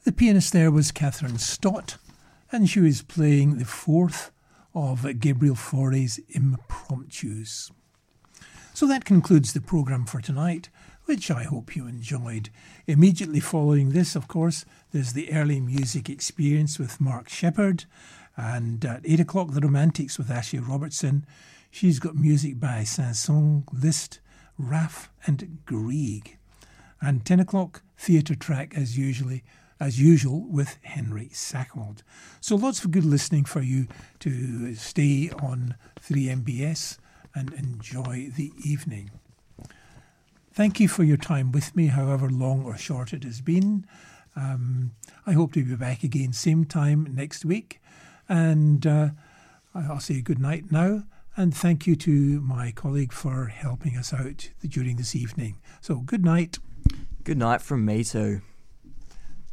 The pianist there was Catherine Stott, and she was playing the fourth of Gabriel Fauré's Impromptus. So that concludes the programme for tonight, which I hope you enjoyed. Immediately following this, of course, there's the Early Music Experience with Mark Sheppard, and at 8 o'clock, The Romantics with Ashley Robertson. She's got music by Saint-Saëns, Liszt, Raff and Grieg. And 10 o'clock, Theatre Track as usual with Henry Sackwald. So lots of good listening for you to stay on 3MBS and enjoy the evening. Thank you for your time with me, however long or short it has been. I hope to be back again same time next week. And I'll say good night now. And thank you to my colleague for helping us out during this evening. So good night. Good night from me too.